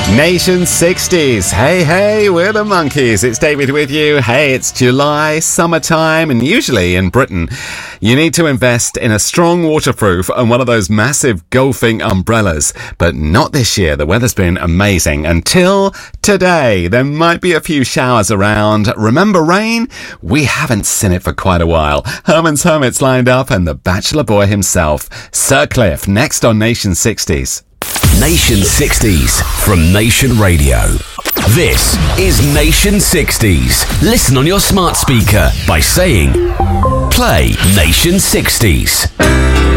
Nation 60s. Hey, hey, we're the Monkeys. It's David with you. Hey, it's July, summertime, and usually in Britain, you need to invest in a strong waterproof and one of those massive golfing umbrellas. But not this year. The weather's been amazing until today. There might be a few showers around. Remember rain? We haven't seen it for quite a while. Herman's Hermits lined up and the bachelor boy himself, Sir Cliff, next on Nation 60s. Nation 60s from Nation Radio. This is Nation 60s. Listen on your smart speaker by saying, play Nation 60s.